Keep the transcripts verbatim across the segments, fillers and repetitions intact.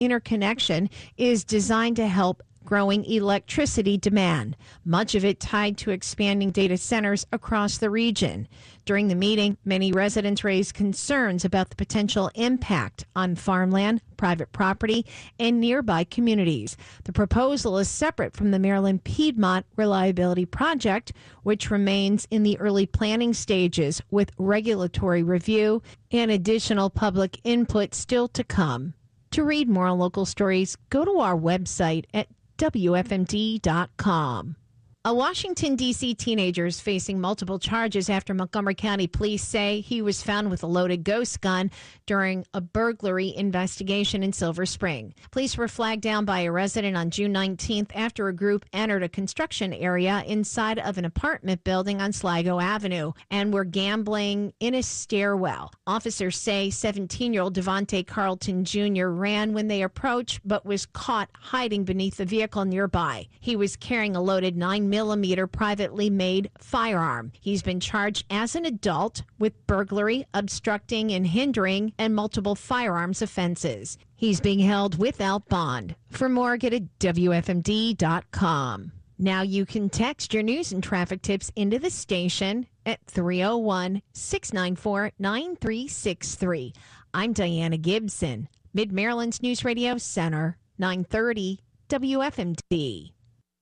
interconnection is designed to help growing electricity demand, much of it tied to expanding data centers across the region. During the meeting, many residents raised concerns about the potential impact on farmland, private property, and nearby communities. The proposal is separate from the Maryland Piedmont Reliability Project, which remains in the early planning stages with regulatory review and additional public input still to come. To read more on local stories, go to our website at W F M D dot com. A Washington, D C teenager is facing multiple charges after Montgomery County police say he was found with a loaded ghost gun during a burglary investigation in Silver Spring. Police were flagged down by a resident on June nineteenth after a group entered a construction area inside of an apartment building on Sligo Avenue and were gambling in a stairwell. Officers say seventeen-year-old Devontae Carlton Junior ran when they approached but was caught hiding beneath a vehicle nearby. He was carrying a loaded nine millimeter privately made firearm. He's been charged as an adult with burglary, obstructing and hindering, and multiple firearms offenses. He's being held without bond. For more, get at W F M D dot com. Now you can text your news and traffic tips into the station at three oh one, six nine four, nine three six three. I'm Diana Gibson, Mid-Maryland's News Radio Center, nine thirty W F M D.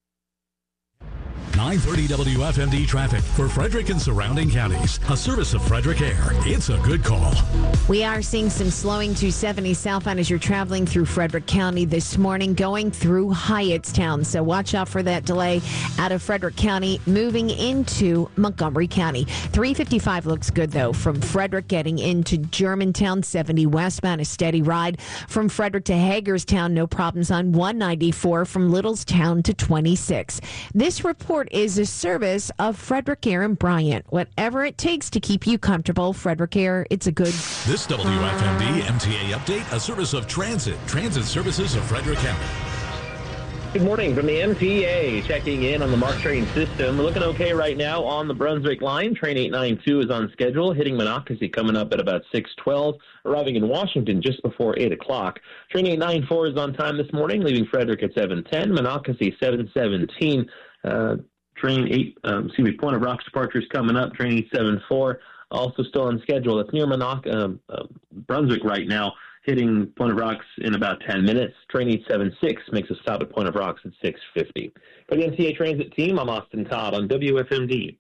nine thirty W F M D traffic for Frederick and surrounding counties. A service of Frederick Air. It's a good call. We are seeing some slowing two seventy southbound as you're traveling through Frederick County this morning, going through Hyattstown. So watch out for that delay out of Frederick County, moving into Montgomery County. three fifty-five looks good, though, from Frederick getting into Germantown. seventy westbound, a steady ride. From Frederick to Hagerstown, no problems on one ninety-four from Littlestown to twenty-six. This report is a service of Frederick Air and Bryant. Whatever it takes to keep you comfortable, Frederick Air, it's a good... This W F M D M T A update, a service of Transit, Transit Services of Frederick County. Good morning from the M T A, checking in on the MARC train system. We're looking okay right now on the Brunswick line. Train eight ninety-two is on schedule, hitting Monocacy coming up at about six twelve, arriving in Washington just before eight o'clock. Train eight ninety-four is on time this morning, leaving Frederick at seven ten, Monocacy seven seventeen. Uh, train eight, um, excuse me, Point of Rocks departures coming up, train eight seventy-four, also still on schedule. It's near Monoc- um, uh, Brunswick right now, hitting Point of Rocks in about ten minutes. Train eight seventy-six makes a stop at Point of Rocks at six fifty. For the M T A Transit team, I'm Austin Todd on W F M D.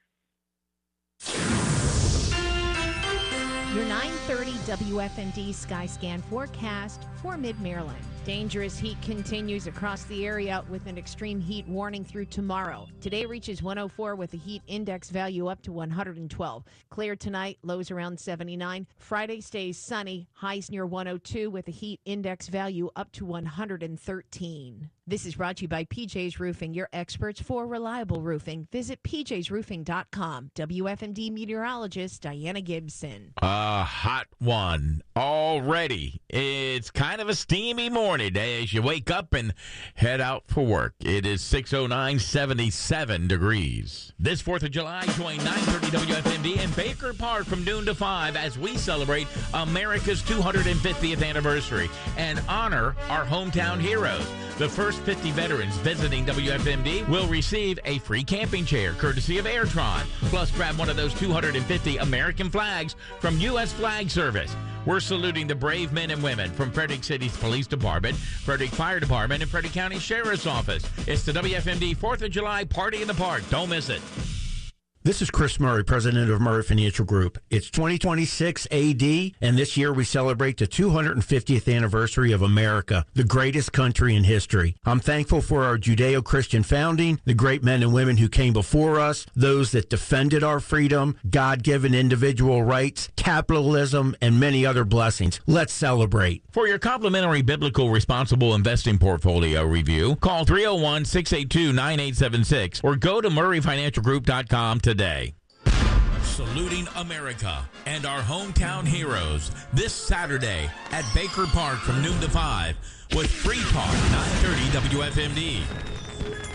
Your nine thirty W F M D Skyscan forecast for Mid-Maryland. Dangerous heat continues across the area with an extreme heat warning through tomorrow. Today reaches one oh four with a heat index value up to one hundred twelve. Clear tonight, lows around seventy-nine. Friday stays sunny, highs near one oh two with a heat index value up to one hundred thirteen. This is brought to you by P J's Roofing, your experts for reliable roofing. Visit P Js roofing dot com. W F M D meteorologist Diana Gibson. A hot one already. It's kind of a steamy morning as you wake up and head out for work. It is six oh nine, seventy-seven degrees. This fourth of July, join nine thirty W F M D in Baker Park from noon to five as we celebrate America's two hundred fiftieth anniversary and honor our hometown heroes. The first fifty veterans visiting W F M D will receive a free camping chair courtesy of Airtron. Plus, grab one of those two hundred fifty American flags from U S Flag Service. We're saluting the brave men and women from Frederick City's Police Department, Frederick Fire Department, and Frederick County Sheriff's Office. It's the W F M D fourth of July Party in the Park. Don't miss it. This is Chris Murray, president of Murray Financial Group. It's twenty twenty-six A D, and this year we celebrate the two hundred fiftieth anniversary of America, the greatest country in history. I'm thankful for our Judeo-Christian founding, the great men and women who came before us, those that defended our freedom, God-given individual rights, capitalism, and many other blessings. Let's celebrate. For your complimentary biblical responsible investing portfolio review, call three oh one, six eight two, nine eight seven six or go to murray financial group dot com today. Today. Saluting America and our hometown heroes this Saturday at Baker Park from noon to five with Free Talk nine thirty W F M D.